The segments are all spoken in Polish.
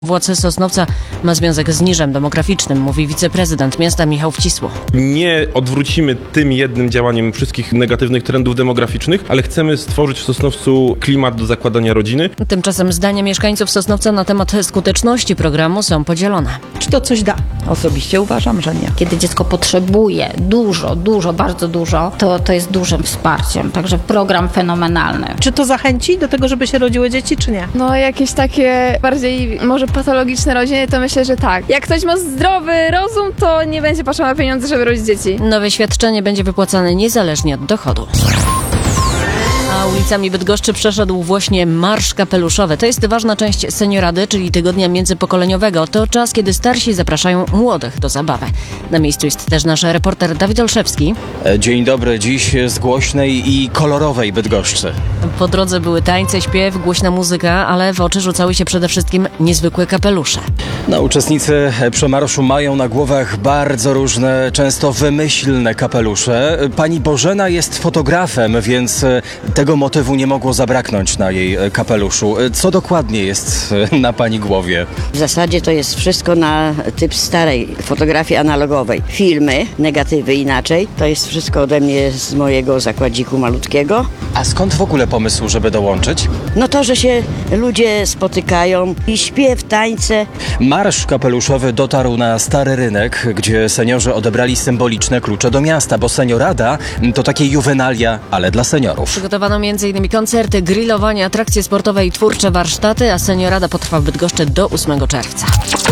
Władze Sosnowca ma związek z Niżem Demograficznym, mówi wiceprezydent miasta Michał Wcisło. Nie odwrócimy tym jednym działaniem wszystkich negatywnych trendów demograficznych, ale chcemy stworzyć w Sosnowcu klimat do zakładania rodziny. Tymczasem zdania mieszkańców Sosnowca na temat skuteczności programu są podzielone. Czy to coś da? Osobiście uważam, że nie. Kiedy dziecko potrzebuje bardzo dużo, to jest dużym wsparciem. Także program fenomenalny. Czy to zachęci do tego, żeby się rodziły dzieci, czy nie? No jakieś takie bardziej może patologiczne rodziny, to myślę, że tak. Jak ktoś ma zdrowy rozum, to nie będzie patrzył na pieniądze, żeby rodzić dzieci. Nowe świadczenie będzie wypłacane niezależnie od dochodu. A ulicami Bydgoszczy przeszedł właśnie Marsz Kapeluszowy. To jest ważna część seniorady, czyli tygodnia międzypokoleniowego. To czas, kiedy starsi zapraszają młodych do zabawy. Na miejscu jest też nasz reporter Dawid Olszewski. Dzień dobry, dziś z głośnej i kolorowej Bydgoszczy. Po drodze były tańce, śpiew, głośna muzyka, ale w oczy rzucały się przede wszystkim niezwykłe kapelusze. Uczestnicy przemarszu mają na głowach bardzo różne, często wymyślne kapelusze. Pani Bożena jest fotografem, więc tego motywu nie mogło zabraknąć na jej kapeluszu. Co dokładnie jest na pani głowie? W zasadzie to jest wszystko na typ starej fotografii analogowej. Filmy, negatywy inaczej. To jest wszystko ode mnie z mojego zakładziku malutkiego. A skąd w ogóle pomysł, żeby dołączyć? No to, że się ludzie spotykają i śpiew, tańce. Marsz kapeluszowy dotarł na Stary Rynek, gdzie seniorzy odebrali symboliczne klucze do miasta, bo seniorada to takie juwenalia, ale dla seniorów. Przygotowano m.in. koncerty, grillowanie, atrakcje sportowe i twórcze warsztaty, a seniorada potrwa w Bydgoszczy do 8 czerwca.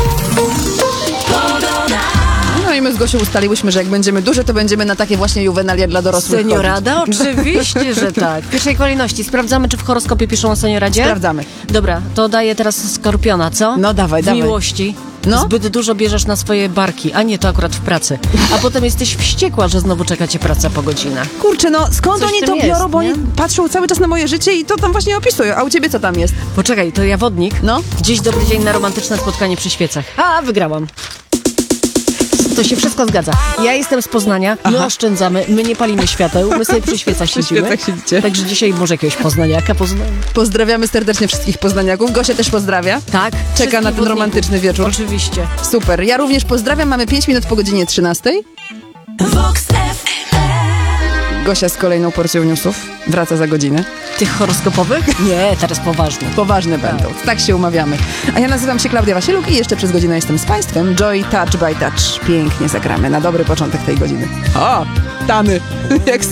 No i my z Gosią ustaliłyśmy, że jak będziemy duże, to będziemy na takie właśnie juwenalia dla dorosłych Seniorada? Oczywiście, że tak. W pierwszej kolejności sprawdzamy, czy w horoskopie piszą o senioradzie? Sprawdzamy. Dobra, to daję teraz Skorpiona, co? No dawaj, w dawaj. miłości. No. Zbyt dużo bierzesz na swoje barki, a nie to akurat w pracy. A potem jesteś wściekła, że znowu czeka cię praca po godzinach. Kurczę, no skąd Coś oni w to tym biorą, jest, bo nie? oni patrzą cały czas na moje życie i to tam właśnie opisują. A u ciebie co tam jest? Poczekaj, to ja wodnik. No. Dziś dobry dzień na romantyczne spotkanie przy świecach. A, wygrałam. To się wszystko zgadza. Ja jestem z Poznania, my oszczędzamy, my nie palimy świateł, my sobie przy świecach siedzimy. świecach siedzicie. Także dzisiaj może jakiegoś poznaniaka poznamy. Pozdrawiamy serdecznie wszystkich poznaniaków. Gosia też pozdrawia. Tak. Czeka wszystkich na ten wodników. romantyczny wieczór. Oczywiście. Super. Ja również pozdrawiam. Mamy 5 minut po godzinie 13. Gosia z kolejną porcją newsów. Wraca za godzinę. Tych horoskopowych? Nie, teraz poważne. Poważne będą. Tak się umawiamy. A ja nazywam się Klaudia Wasieluk i jeszcze przez godzinę jestem z Państwem. Joy Touch by Touch. Pięknie zagramy na dobry początek tej godziny. O, tany. Jak